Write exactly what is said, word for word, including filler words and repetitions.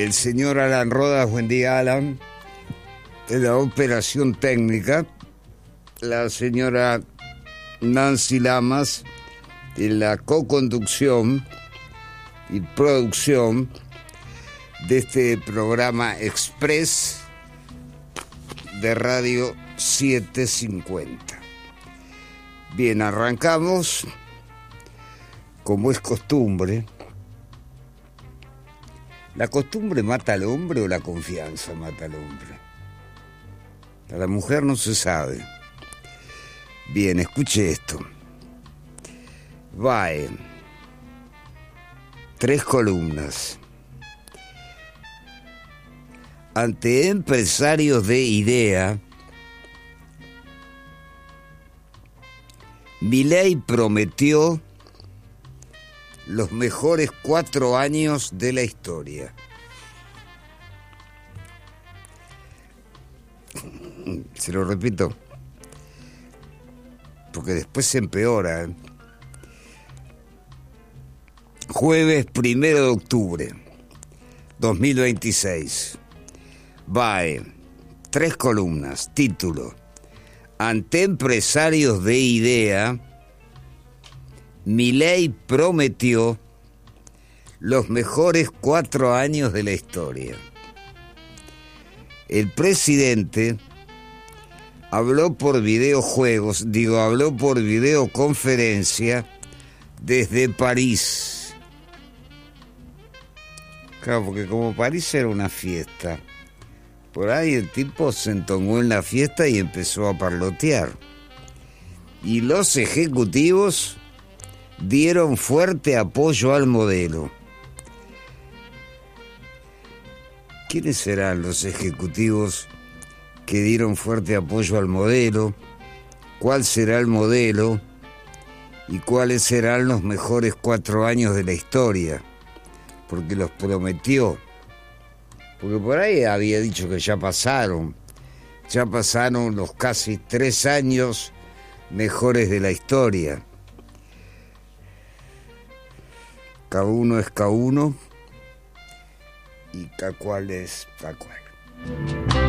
el señor Alan Rodas. Buen día, Alan. En la operación técnica, la señora Nancy Lamas, en la co-conducción y producción de este programa Express de Radio setecientos cincuenta. Bien, arrancamos, como es costumbre. ¿La costumbre mata al hombre o la confianza mata al hombre? A la mujer no se sabe. Bien, escuche esto. Va en tres columnas. Ante empresarios de idea, Milei prometió los mejores cuatro años de la historia. Se lo repito, porque después se empeora. Jueves primero de octubre, dos mil veintiséis. V A E, tres columnas, título: ante empresarios de idea, Milei prometió los mejores cuatro años de la historia. El presidente habló por videojuegos, digo, habló por videoconferencia desde París. Claro, porque como París era una fiesta, por ahí el tipo se entongó en la fiesta y empezó a parlotear. Y los ejecutivos dieron fuerte apoyo al modelo. ¿Quiénes serán los ejecutivos que dieron fuerte apoyo al modelo? ¿Cuál será el modelo? ¿Y cuáles serán los mejores cuatro años de la historia? Porque los prometió. Porque por ahí había dicho que ya pasaron. Ya pasaron los casi tres años mejores de la historia. Cada uno es cada uno y cada cual es cada cual.